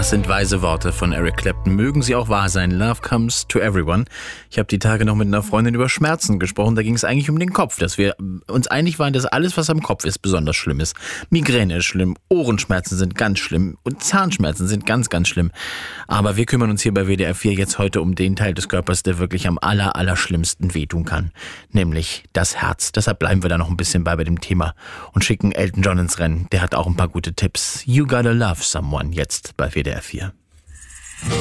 Das sind weise Worte von Eric Clapton. Mögen sie auch wahr sein. Love comes to everyone. Ich habe die Tage noch mit einer Freundin über Schmerzen gesprochen. Da ging es eigentlich um den Kopf, dass wir uns einig waren, dass alles, was am Kopf ist, besonders schlimm ist. Migräne ist schlimm, Ohrenschmerzen sind ganz schlimm und Zahnschmerzen sind ganz, ganz schlimm. Aber wir kümmern uns hier bei WDR 4 jetzt heute um den Teil des Körpers, der wirklich am allerschlimmsten wehtun kann. Nämlich das Herz. Deshalb bleiben wir da noch ein bisschen bei dem Thema und schicken Elton John ins Rennen. Der hat auch ein paar gute Tipps. You Gotta Love Someone jetzt bei WDR 4.